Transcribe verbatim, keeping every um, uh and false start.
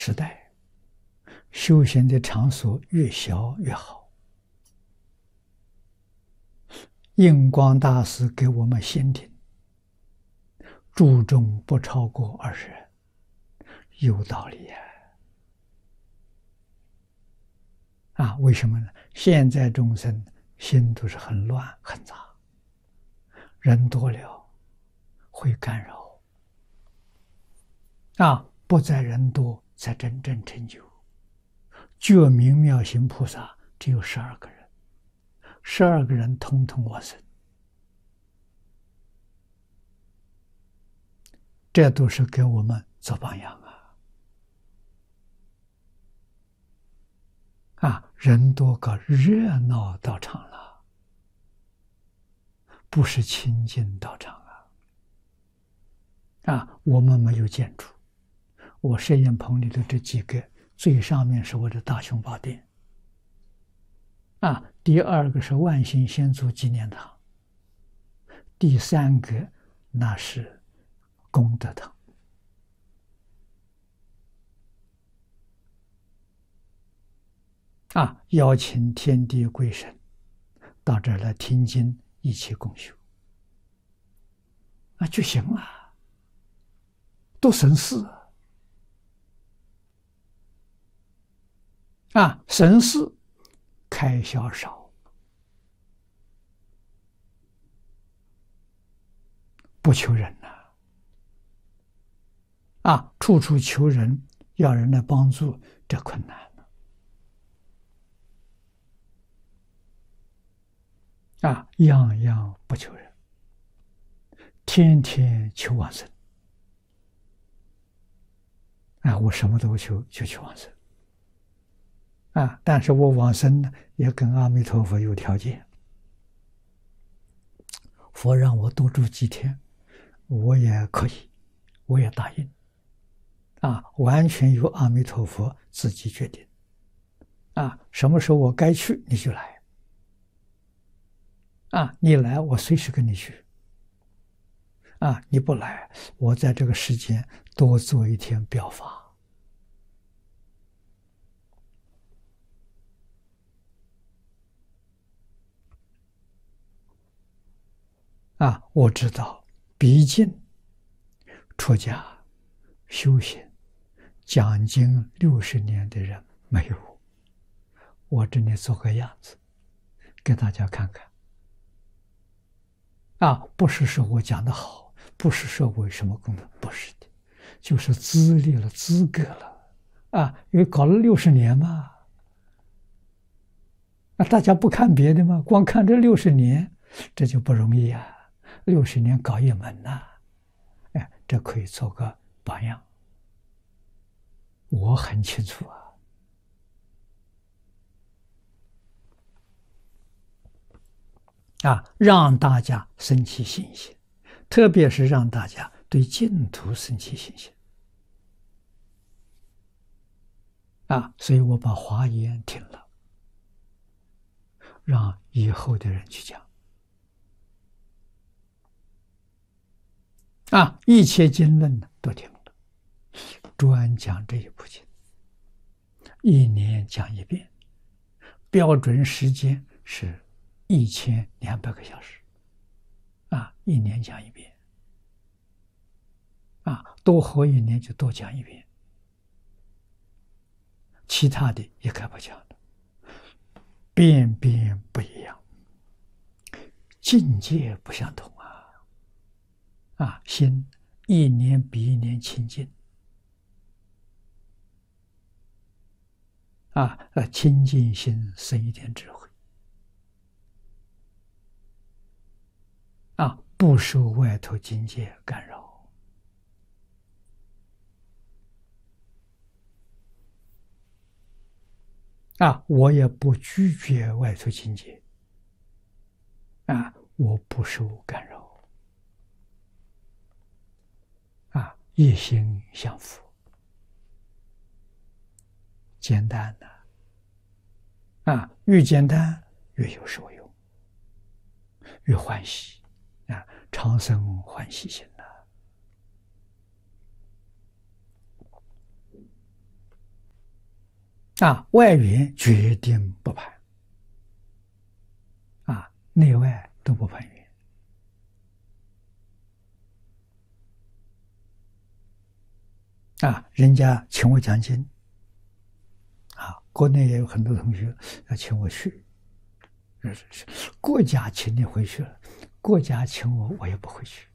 时代，修行的场所越小越好。印光大师给我们限定，注重不超过二十人，有道理呀、啊！啊，为什么呢？现在众生心都是很乱很杂，人多了会干扰啊！不在人多，才真正成就。觉明妙行菩萨只有十二个人，十二个人通通往生，这都是给我们做榜样啊！啊，人多搞热闹道场了，不是清净道场啊！啊，我们没有建筑，我摄影棚里的这几个，最上面是我的大雄宝殿，啊，第二个是万行先祖纪念堂，第三个那是功德堂。啊，邀请天地贵神到这儿来听经，一起共修，啊，就行了，都省事啊，省事，开销少，不求人呐、啊，啊，处处求人，要人来帮助，这困难。啊，样样不求人，天天求往生。啊，我什么都不求，就求往生。啊，但是我往生呢，也跟阿弥陀佛有条件。佛让我多住几天，我也可以，我也答应。啊，完全由阿弥陀佛自己决定。啊，什么时候我该去，你就来。啊，你来，我随时跟你去。啊，你不来，我在这个世间多做一天表法。啊，我知道，毕竟出家修行讲经六十年的人没有，我这里做个样子，给大家看看。啊，不是说我讲的好，不是说我有什么功德，不是的，就是资历了、资格了，啊，因为搞了六十年嘛，啊，大家不看别的嘛，光看这六十年，这就不容易啊，六十年搞一门呐、啊，哎，这可以做个榜样，我很清楚啊。啊，让大家生起信心，特别是让大家对净土生起信心。啊，所以我把华严停了，让以后的人去讲。啊，一切经论呢都停了，专讲这一部经，一年讲一遍，标准时间是一千两百个小时，啊，一年讲一遍，啊，多活一年就多讲一遍，其他的也可不讲了，遍遍不一样，境界不相同啊，啊，心一年比一年清净，啊，呃，清净心生一点智慧。啊，不受外头境界干扰。啊，我也不拒绝外头境界。啊，我不受干扰。啊，一心向佛，简单的。啊，越简单越有受用，越欢喜。啊，长生欢喜心呐！ 啊，外缘决定不攀，啊，内外都不攀缘。啊，人家请我讲经，啊，国内也有很多同学要请我去，是是是，国家请你回去了，国家请我，我也不回去。